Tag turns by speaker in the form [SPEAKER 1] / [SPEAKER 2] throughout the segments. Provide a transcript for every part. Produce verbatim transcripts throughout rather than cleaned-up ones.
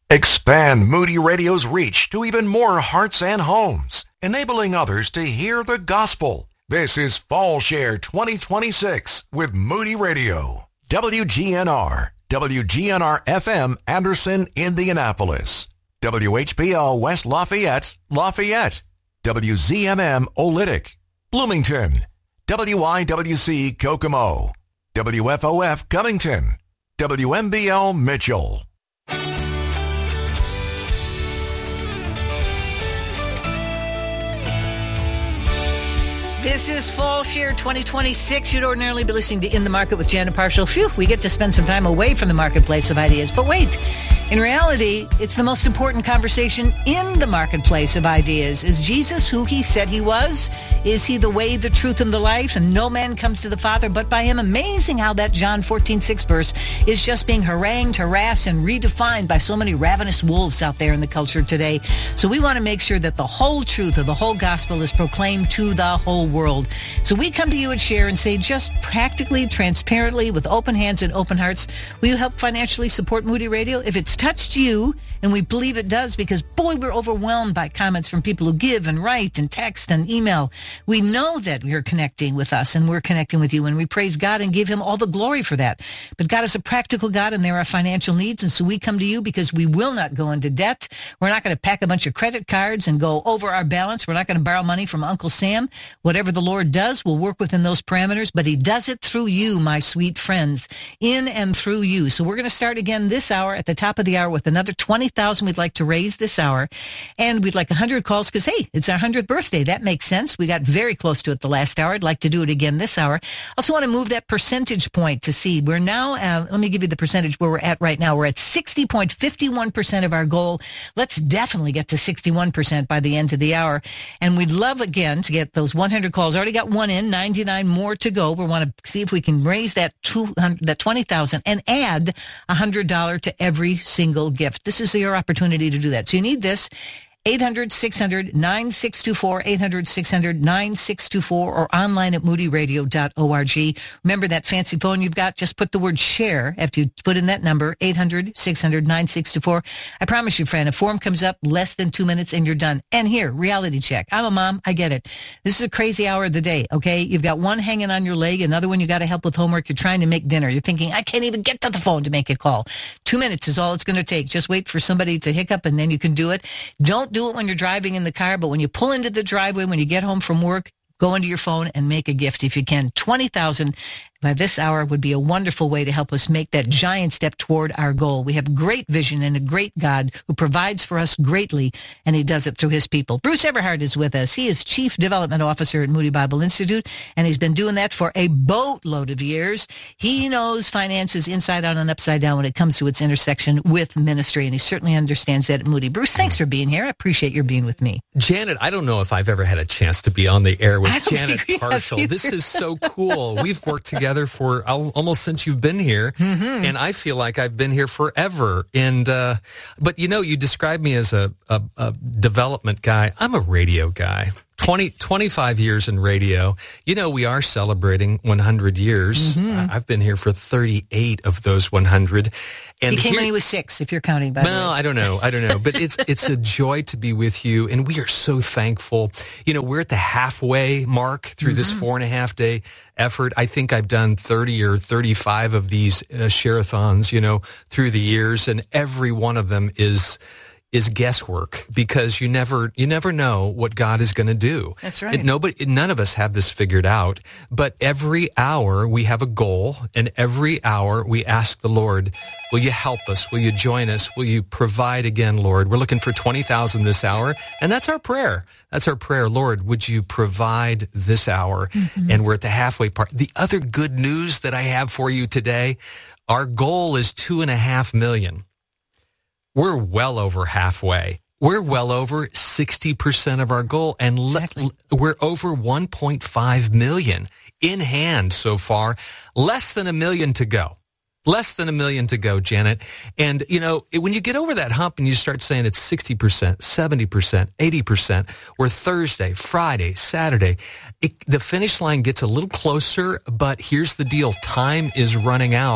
[SPEAKER 1] Expand Moody Radio's reach to even more hearts and homes, enabling others to hear the gospel. This is Fall Share twenty twenty-six with Moody Radio. W G N R, W G N R F M, Anderson, Indianapolis. W H P L West Lafayette, Lafayette. W Z M M Olytic, Bloomington. W I W C Kokomo. W F O F Covington. W M B L Mitchell.
[SPEAKER 2] This is Fall Share twenty twenty-six. You'd ordinarily be listening to In the Market with Janet Parshall. Phew, we get to spend some time away from the marketplace of ideas. But wait, in reality, it's the most important conversation in the marketplace of ideas. Is Jesus who he said he was? Is he the way, the truth, and the life? And no man comes to the Father but by him. Amazing how that John fourteen six verse is just being harangued, harassed, and redefined by so many ravenous wolves out there in the culture today. So we want to make sure that the whole truth of the whole gospel is proclaimed to the whole world. So we come to you and share and say, just practically, transparently, with open hands and open hearts, will you help financially support Moody Radio? If it's touched you, and we believe it does, because boy, we're overwhelmed by comments from people who give and write and text and email. We know that you're connecting with us and we're connecting with you, and we praise God and give him all the glory for that. But God is a practical God, and there are financial needs, and so we come to you because we will not go into debt. We're not going to pack a bunch of credit cards and go over our balance. We're not going to borrow money from Uncle Sam. Whatever the Lord does, we'll work within those parameters, but he does it through you, my sweet friends, in and through you. So we're going to start again this hour at the top of the hour with another twenty thousand we'd like to raise this hour. And we'd like one hundred calls because, hey, it's our one hundredth birthday. That makes sense. We got very close to it the last hour. I'd like to do it again this hour. Also want to move that percentage point to see. We're now, uh, let me give you the percentage where we're at right now. We're at sixty point five one percent of our goal. Let's definitely get to sixty-one percent by the end of the hour. And we'd love, again, to get those one hundred calls. Already got one in, ninety-nine more to go. We want to see if we can raise that two hundred, that twenty thousand and add one hundred dollars to every single gift. This is your opportunity to do that. So you need this. eight hundred, six hundred, nine six two four, eight hundred, six hundred, nine six two four, or online at moody radio dot org. Remember that fancy phone you've got? Just put the word share after you put in that number, eight hundred, six hundred, nine six two four. I promise you, friend, a form comes up less than two minutes and you're done. And here, reality check. I'm a mom. I get it. This is a crazy hour of the day, okay? You've got one hanging on your leg, another one you got to help with homework. You're trying to make dinner. You're thinking, I can't even get to the phone to make a call. Two minutes is all it's going to take. Just wait for somebody to hiccup and then you can do it. Don't do it when you're driving in the car, but when you pull into the driveway, when you get home from work, go into your phone and make a gift if you can. twenty thousand by this hour would be a wonderful way to help us make that giant step toward our goal. We have great vision and a great God who provides for us greatly, and he does it through his people. Bruce Everhart is with us. He is Chief Development Officer at Moody Bible Institute, and he's been doing that for a boatload of years. He knows finances inside out and upside down when it comes to its intersection with ministry, and he certainly understands that at Moody. Bruce, thanks for being here. I appreciate your being with me.
[SPEAKER 3] Janet, I don't know if I've ever had a chance to be on the air with Janet Parshall.
[SPEAKER 2] Either.
[SPEAKER 3] This is so cool. We've worked together for almost since you've been here, mm-hmm. and I feel like I've been here forever. And uh, but you know, you describe me as a, a, a development guy. I'm a radio guy. twenty, twenty-five years in radio. You know, we are celebrating one hundred years. Mm-hmm. I've been here for thirty-eight of those one hundred. And
[SPEAKER 2] he came
[SPEAKER 3] here,
[SPEAKER 2] when he was six, if you're counting, by
[SPEAKER 3] well,
[SPEAKER 2] the way.
[SPEAKER 3] I don't know. I don't know. But it's it's a joy to be with you, and we are so thankful. You know, we're at the halfway mark through mm-hmm. this four and a half day effort. I think I've done thirty or thirty-five of these uh, share-a-thons, you know, through the years, and every one of them is is guesswork, because you never you never know what God is going to do.
[SPEAKER 2] That's right.
[SPEAKER 3] It, nobody, none of us have this figured out, but every hour we have a goal, and every hour we ask the Lord, will you help us? Will you join us? Will you provide again, Lord? We're looking for twenty thousand this hour, and that's our prayer. That's our prayer. Lord, would you provide this hour? Mm-hmm. And we're at the halfway part. The other good news that I have for you today, our goal is two and a half million. We're well over halfway. We're well over sixty percent of our goal, and exactly. le- we're over one point five million in hand so far. Less than a million to go. Less than a million to go, Janet. And, you know, when you get over that hump and you start saying it's sixty percent, seventy percent, eighty percent, we're Thursday, Friday, Saturday, it, the finish line gets a little closer, but here's the deal. Time is running out,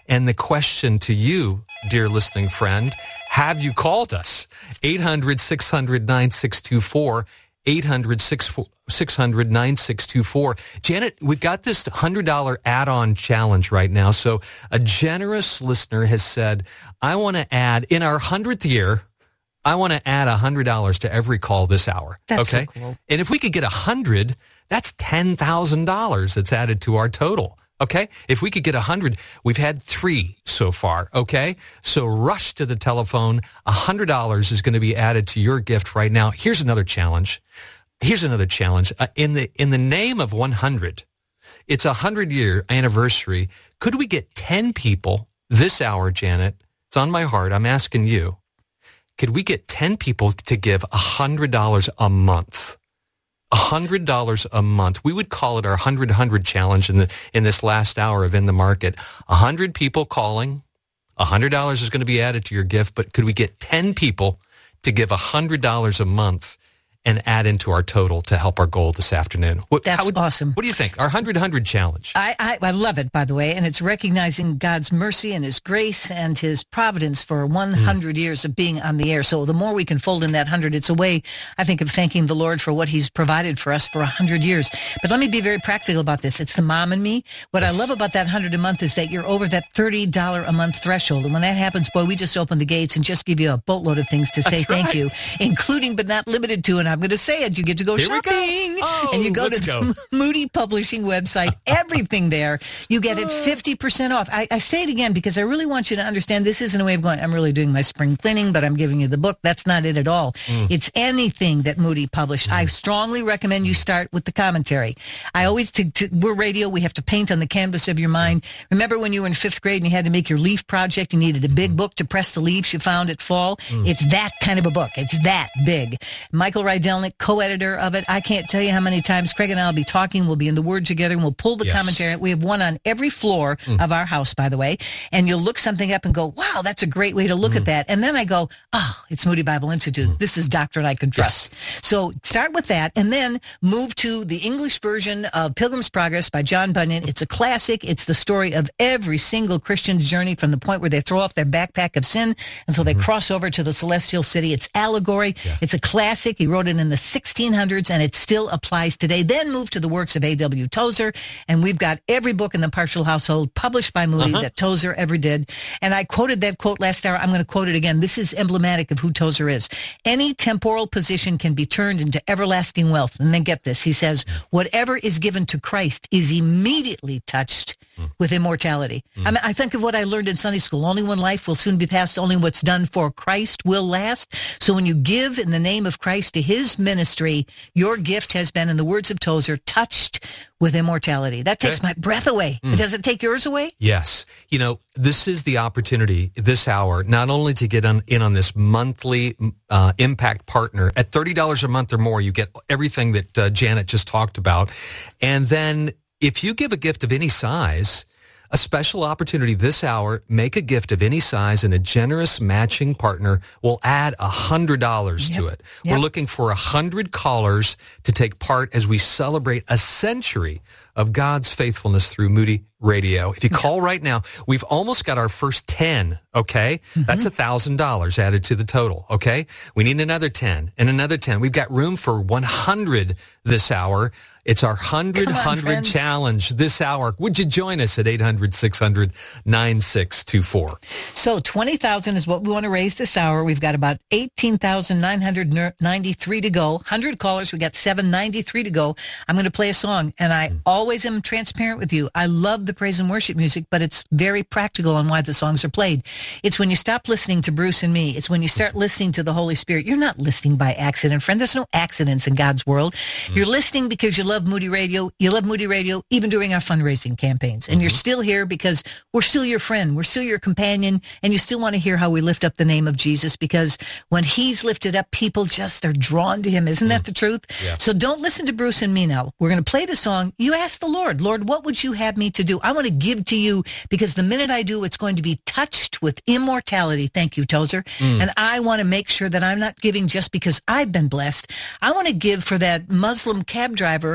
[SPEAKER 3] And the question to you, dear listening friend, have you called us? eight hundred, six hundred, nine six two four, eight hundred, six hundred, nine six two four. Janet, we've got this one hundred dollars add-on challenge right now. So a generous listener has said, I want to add, in our hundredth year, I want to add one hundred dollars to every call this hour.
[SPEAKER 2] That's
[SPEAKER 3] okay?
[SPEAKER 2] so cool.
[SPEAKER 3] And if we could get one hundred, that's ten thousand dollars that's added to our total. Okay? If we could get one hundred, we've had three so far. Okay? So rush to the telephone. one hundred dollars is going to be added to your gift right now. Here's another challenge. Here's another challenge. Uh, in the in the name of one hundred, it's a one hundred year anniversary. Could we get ten people this hour, Janet? It's on my heart. I'm asking you. Could we get ten people to give one hundred dollars a month? one hundred dollars a month. We would call it our one hundred one hundred challenge in the in this last hour of In the Market. one hundred people calling. one hundred dollars is going to be added to your gift, but could we get ten people to give one hundred dollars a month and add into our total to help our goal this afternoon? What,
[SPEAKER 2] That's
[SPEAKER 3] how would,
[SPEAKER 2] awesome.
[SPEAKER 3] What do you think? Our one hundred one hundred challenge.
[SPEAKER 2] I, I, I love it, by the way, and it's recognizing God's mercy and His grace and His providence for one hundred mm. years of being on the air. So the more we can fold in that one hundred, it's a way, I think, of thanking the Lord for what He's provided for us for one hundred years. But let me be very practical about this. It's the mom and me. What yes. I love about that one hundred a month is that you're over that thirty dollars a month threshold. And when that happens, boy, we just open the gates and just give you a boatload of things to say
[SPEAKER 3] That's
[SPEAKER 2] thank
[SPEAKER 3] right.
[SPEAKER 2] you, including but not limited to, and I'm going to say it, you get to go
[SPEAKER 3] Here
[SPEAKER 2] shopping.
[SPEAKER 3] Go. Oh,
[SPEAKER 2] and you go
[SPEAKER 3] let's
[SPEAKER 2] to
[SPEAKER 3] go.
[SPEAKER 2] the Moody Publishing website, everything there. You get it fifty percent off. I, I say it again because I really want you to understand this isn't a way of going, I'm really doing my spring cleaning, but I'm giving you the book. That's not it at all. Mm. It's anything that Moody published. Mm. I strongly recommend you start with the commentary. I always, to, to, we're radio, we have to paint on the canvas of your mind. Mm. Remember when you were in fifth grade and you had to make your leaf project, you needed a big mm. book to press the leaves you found at fall? Mm. It's that kind of a book. It's that big. Michael Rydelnik, co-editor of it. I can't tell you how many times Craig and I will be talking. We'll be in the Word together and we'll pull the yes. commentary. We have one on every floor mm. of our house, by the way. And you'll look something up and go, wow, that's a great way to look mm. at that. And then I go, oh, it's Moody Bible Institute. Mm. This is doctrine I can trust. Yes. So start with that and then move to the English version of Pilgrim's Progress by John Bunyan. It's a classic. It's the story of every single Christian's journey from the point where they throw off their backpack of sin until mm-hmm. they cross over to the celestial city. It's allegory. Yeah. It's a classic. He wrote it in the sixteen hundreds and it still applies today. Then move to the works of A W Tozer, and we've got every book in the Partial Household published by Moody uh-huh. that Tozer ever did. And I quoted that quote last hour. I'm going to quote it again. This is emblematic of who Tozer is. Any temporal position can be turned into everlasting wealth. And then get this. He says, whatever is given to Christ is immediately touched mm. with immortality. Mm. I mean, I think of what I learned in Sunday school. Only one life will soon be passed. Only what's done for Christ will last. So when you give in the name of Christ to His ministry, your gift has been, in the words of Tozer, touched with immortality. That takes okay. my breath away. Mm. Does it take yours away?
[SPEAKER 3] Yes. You know, this is the opportunity this hour, not only to get on, in on this monthly uh, impact partner. At thirty dollars a month or more, you get everything that uh, Janet just talked about. And then if you give a gift of any size, a special opportunity this hour, make a gift of any size and a generous matching partner will add one hundred dollars yep. to it. Yep. We're looking for one hundred callers to take part as we celebrate a century of God's faithfulness through Moody Radio. If you call right now, we've almost got our first ten, okay? Mm-hmm. That's one thousand dollars added to the total, okay? We need another ten and another ten. We've got room for one hundred this hour. It's our one hundred one hundred challenge this hour. Would you join us at eight hundred, six hundred, nine six two four?
[SPEAKER 2] So twenty thousand is what we want to raise this hour. We've got about eighteen thousand nine hundred ninety-three to go. one hundred callers. We got seven ninety-three to go. I'm going to play a song, and I mm. always am transparent with you. I love the praise and worship music, but it's very practical on why the songs are played. It's when you stop listening to Bruce and me. It's when you start listening to the Holy Spirit. You're not listening by accident, friend. There's no accidents in God's world. Mm. You're listening because you love Moody Radio. You love Moody Radio even during our fundraising campaigns. And mm-hmm. you're still here because we're still your friend. We're still your companion. And you still want to hear how we lift up the name of Jesus, because when He's lifted up, people just are drawn to Him. Isn't mm. that the truth? Yeah. So don't listen to Bruce and me now. We're going to play the song. You ask the Lord, Lord, what would you have me to do? I want to give to you, because the minute I do, it's going to be touched with immortality. Thank you, Tozer. Mm. And I want to make sure that I'm not giving just because I've been blessed. I want to give for that Muslim cab driver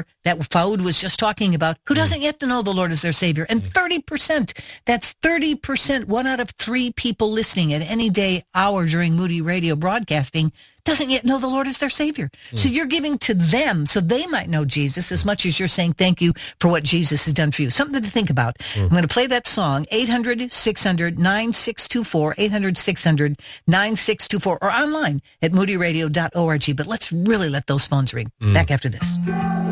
[SPEAKER 2] that Faoud was just talking about, who doesn't yet know the Lord as their Savior. And thirty percent, that's thirty percent, one out of three people listening at any day, hour during Moody Radio broadcasting doesn't yet know the Lord as their Savior. Mm. So you're giving to them so they might know Jesus as much as you're saying thank you for what Jesus has done for you. Something to think about. Mm. I'm going to play that song, eight hundred, six hundred, nine six two four, eight hundred, six hundred, nine six two four, or online at moody radio dot org. But let's really let those phones ring. Mm. Back after this.